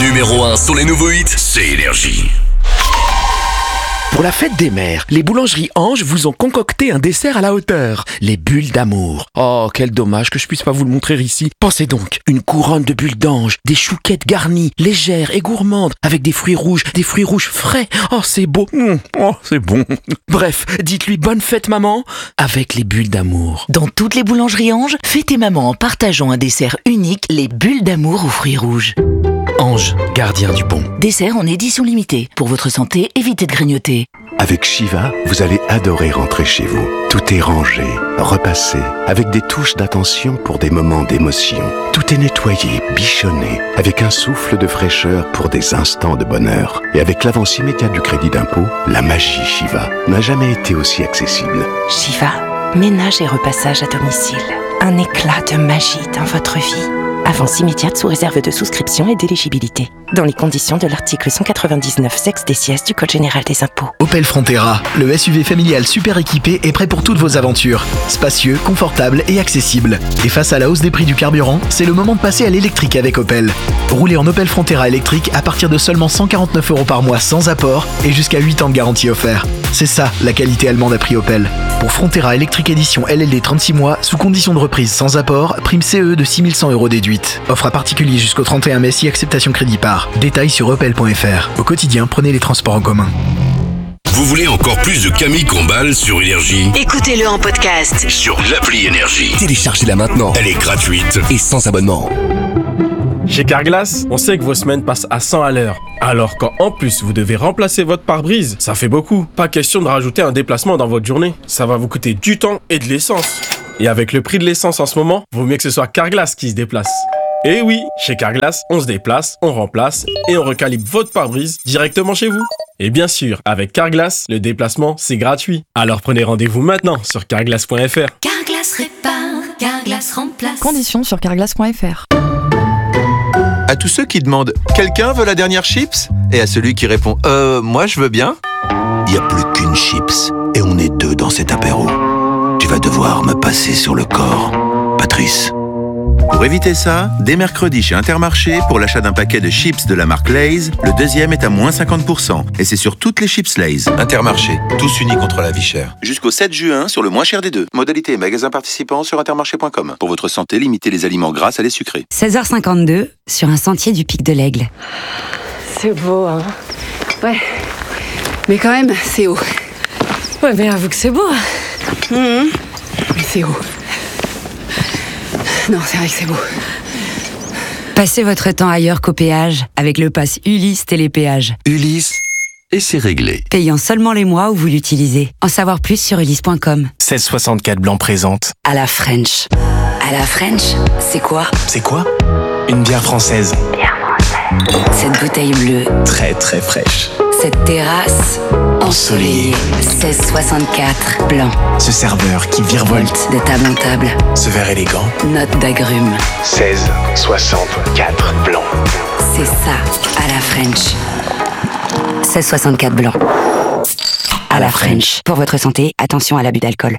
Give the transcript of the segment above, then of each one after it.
Numéro 1 sur les nouveaux hits, c'est Énergie. Pour la fête des mères, les boulangeries Ange vous ont concocté un dessert à la hauteur, les bulles d'amour. Oh, quel dommage que je puisse pas vous le montrer ici. Pensez donc, une couronne de bulles d'ange, des chouquettes garnies, légères et gourmandes, avec des fruits rouges frais. Oh, c'est beau. Oh, c'est bon. Bref, dites-lui bonne fête maman, avec les bulles d'amour. Dans toutes les boulangeries Ange, fêtez maman en partageant un dessert unique, les bulles d'amour aux fruits rouges. Ange, gardien du bon. Dessert en édition limitée. Pour votre santé, évitez de grignoter. Avec Shiva, vous allez adorer rentrer chez vous. Tout est rangé, repassé, avec des touches d'attention pour des moments d'émotion. Tout est nettoyé, bichonné, avec un souffle de fraîcheur pour des instants de bonheur. Et avec l'avance immédiate du crédit d'impôt, la magie Shiva n'a jamais été aussi accessible. Shiva, ménage et repassage à domicile. Un éclat de magie dans votre vie. Avance immédiate sous réserve de souscription et d'éligibilité. Dans les conditions de l'article 199 sexe des sièges du Code général des impôts. Opel Frontera, le SUV familial super équipé est prêt pour toutes vos aventures. Spacieux, confortable et accessible. Et face à la hausse des prix du carburant, c'est le moment de passer à l'électrique avec Opel. Roulez en Opel Frontera électrique à partir de seulement 149 € par mois sans apport et jusqu'à 8 ans de garantie offert. C'est ça, la qualité allemande à prix Opel. Pour Frontera électrique édition LLD 36 mois, sous condition de reprise sans apport, prime CE de 6100 € déduite. Offre à particulier jusqu'au 31 mai si acceptation crédit par. Détails sur opel.fr. Au quotidien, prenez les transports en commun. Vous voulez encore plus de Camille Combal sur Énergie? Écoutez-le en podcast Sur l'appli Énergie. Téléchargez-la maintenant. Elle est gratuite Et sans abonnement. Chez Carglass, on sait que vos semaines passent à 100 à l'heure. Alors quand en plus vous devez remplacer votre pare-brise, ça fait beaucoup. Pas question de rajouter un déplacement dans votre journée. Ça va vous coûter du temps et de l'essence. Et avec le prix de l'essence en ce moment, vaut mieux que ce soit Carglass qui se déplace. Et oui, chez Carglass, on se déplace, on remplace et on recalibre votre pare-brise directement chez vous. Et bien sûr, avec Carglass, le déplacement, c'est gratuit. Alors prenez rendez-vous maintenant sur carglass.fr. Carglass répare, Carglass remplace. Conditions sur carglass.fr. À tous ceux qui demandent « Quelqu'un veut la dernière chips ?» et à celui qui répond « Moi je veux bien », Il n'y a plus qu'une chips, et on est deux dans cet apéro. Tu vas devoir me passer sur le corps, Patrice. Pour éviter ça, dès mercredi chez Intermarché, pour l'achat d'un paquet de chips de la marque Lay's, le deuxième est à moins 50%. Et c'est sur toutes les chips Lay's. Intermarché, tous unis contre la vie chère. Jusqu'au 7 juin, sur le moins cher des deux. Modalité et magasin participants sur intermarché.com. Pour votre santé, limitez les aliments gras à les sucrés. 16h52, sur un sentier du Pic de l'Aigle. C'est beau, hein. Ouais. Mais quand même, c'est haut. Ouais, mais avoue que c'est beau. Mais c'est haut. Non, c'est vrai que c'est beau. Passez votre temps ailleurs qu'au péage avec le pass Ulysse Télépéage. Ulysse, et c'est réglé. Payant seulement les mois où vous l'utilisez. En savoir plus sur ulysse.com. 1664 Blanc présente. À la French. À la French, c'est quoi? C'est quoi? Une bière française. Cette bouteille bleue. Très très fraîche. Cette terrasse ensoleillée. 1664 Blanc. Ce serveur qui virevolte De table en table. ce verre élégant. Note d'agrumes. 1664 Blanc. C'est ça, à la French. 1664 Blanc. À la French. Pour votre santé, attention à l'abus d'alcool.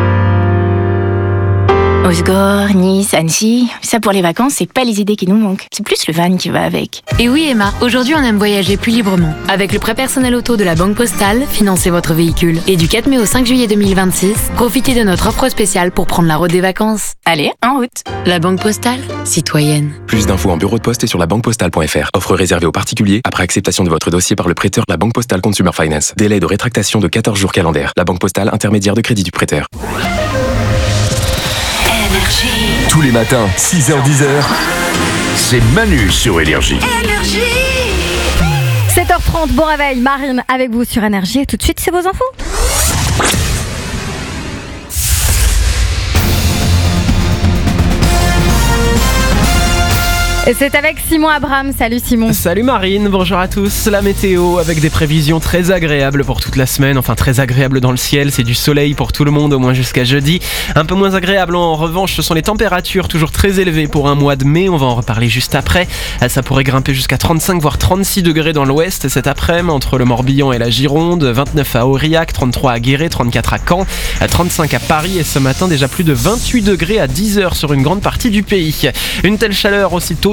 Osgore, Nice, Annecy, ça pour les vacances, c'est pas les idées qui nous manquent. C'est plus le van qui va avec. Et oui Emma, aujourd'hui on aime voyager plus librement. Avec le prêt personnel auto de la Banque Postale, financez votre véhicule. Et du 4 mai au 5 juillet 2026, profitez de notre offre spéciale pour prendre la route des vacances. Allez, en route. La Banque Postale, citoyenne. Plus d'infos en bureau de poste et sur labanquepostale.fr. Offre réservée aux particuliers après acceptation de votre dossier par le prêteur La Banque Postale Consumer Finance. Délai de rétractation de 14 jours calendaires. La Banque Postale, intermédiaire de crédit du prêteur. Tous les matins, 6h-10h, c'est Manu sur Énergie. 7h30, bon réveil, Marine avec vous sur Énergie. Et tout de suite, c'est vos infos. Et c'est avec Simon Abraham. Salut Simon. Salut Marine, bonjour à tous. La météo avec des prévisions très agréables pour toute la semaine. Enfin très agréables dans le ciel, c'est du soleil pour tout le monde au moins jusqu'à jeudi. Un peu moins agréable en revanche, ce sont les températures toujours très élevées pour un mois de mai. On va en reparler juste après. Ça pourrait grimper jusqu'à 35 voire 36 degrés dans l'ouest cet après-midi entre le Morbihan et la Gironde. 29 à Aurillac, 33 à Guéret, 34 à Caen, 35 à Paris et ce matin déjà plus de 28 degrés à 10h sur une grande partie du pays. Une telle chaleur aussitôt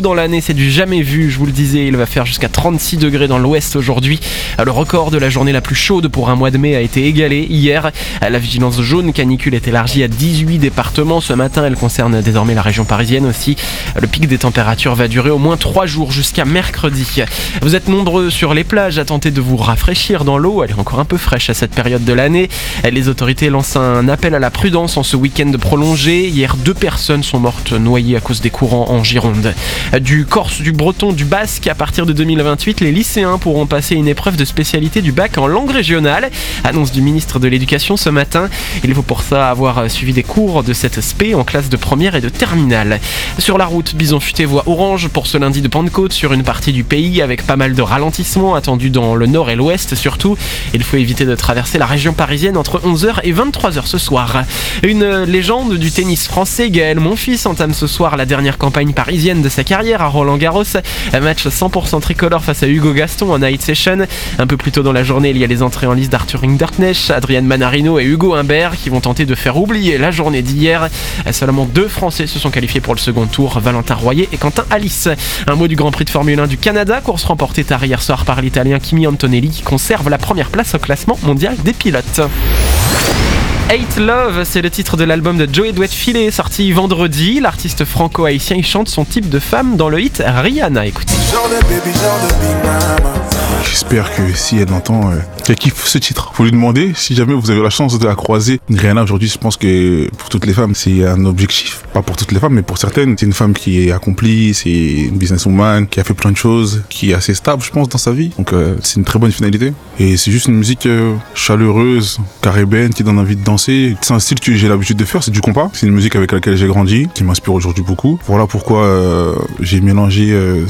tôt dans l'année, c'est du jamais vu, je vous le disais. Il va faire jusqu'à 36 degrés dans l'ouest aujourd'hui. Le record de la journée la plus chaude pour un mois de mai a été égalé hier. La vigilance jaune canicule est élargie à 18 départements. Ce matin, elle concerne désormais la région parisienne aussi. Le pic des températures va durer au moins 3 jours jusqu'à mercredi. Vous êtes nombreux sur les plages à tenter de vous rafraîchir dans l'eau. Elle est encore un peu fraîche à cette période de l'année. Les autorités lancent un appel à la prudence en ce week-end prolongé. Hier, 2 personnes sont mortes noyées à cause des courants en Gironde. Du corse, du breton, du basque, à partir de 2028, les lycéens pourront passer une épreuve de spécialité du bac en langue régionale. Annonce du ministre de l'Éducation ce matin. Il faut pour ça avoir suivi des cours de cette spé en classe de première et de terminale. Sur la route, Bison Futé voie orange pour ce lundi de Pentecôte sur une partie du pays avec pas mal de ralentissements attendus dans le nord et l'ouest surtout. Il faut éviter de traverser la région parisienne entre 11h et 23h ce soir. Une légende du tennis français, Gaël Monfils, entame ce soir la dernière campagne parisienne de sa carrière à Roland-Garros. Un match 100% tricolore face à Hugo Gaston en night session. Un peu plus tôt dans la journée, il y a les entrées en liste d'Arthur Hinderknecht, Adrian Manarino et Hugo Humbert qui vont tenter de faire oublier la journée d'hier. Seulement 2 Français se sont qualifiés pour le second tour, Valentin Royer et Quentin Alice. Un mot du Grand Prix de Formule 1 du Canada, course remportée tard hier soir par l'Italien Kimi Antonelli qui conserve la première place au classement mondial des pilotes. Hate Love, c'est le titre de l'album de Joey Douet-Filet, sorti vendredi. L'artiste franco-haïtien y chante son type de femme dans le hit Rihanna. Écoutez. J'espère que si elle l'entend, qu'elle kiffe ce titre. Faut lui demander si jamais vous avez la chance de la croiser. Rihanna aujourd'hui, je pense que pour toutes les femmes, c'est un objectif. Pas pour toutes les femmes, mais pour certaines. C'est une femme qui est accomplie, c'est une businesswoman, qui a fait plein de choses, qui est assez stable, je pense, dans sa vie. Donc c'est une très bonne finalité. Et c'est juste une musique chaleureuse, caribéenne, qui donne envie de danser. C'est un style que j'ai l'habitude de faire, c'est du compas. C'est une musique avec laquelle j'ai grandi, qui m'inspire aujourd'hui beaucoup. Voilà pourquoi j'ai mélangé